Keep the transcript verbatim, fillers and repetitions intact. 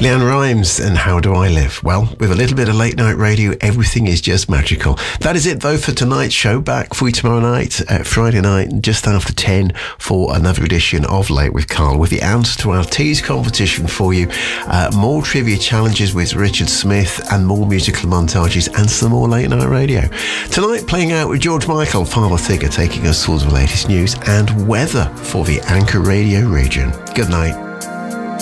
Leanne Rimes and How Do I Live? Well, with a little bit of late night radio, everything is just magical. That is it though for tonight's show. Back for you tomorrow night, uh, Friday night, just after ten for another edition of Late with Carl, with the answer to our tease competition for you, uh, more trivia challenges with Richard Smith and more musical montages and some more late night radio. Tonight playing out with George Michael, Father Figure, taking us through the latest news and weather for the Anchor Radio region. Good night.